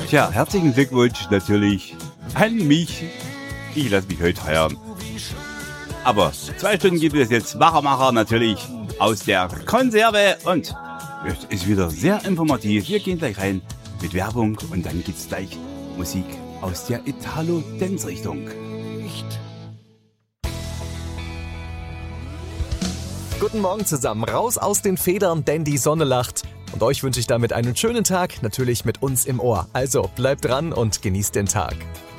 Tja, herzlichen Glückwunsch natürlich an mich. Ich lasse mich heute feiern. Aber 2 Stunden gibt es jetzt Macher natürlich aus der Konserve und es ist wieder sehr informativ. Wir gehen gleich rein mit Werbung und dann gibt's gleich Musik aus der Italo-Dance-Richtung. Guten Morgen zusammen, raus aus den Federn, denn die Sonne lacht. Und euch wünsche ich damit einen schönen Tag, natürlich mit uns im Ohr. Also bleibt dran und genießt den Tag.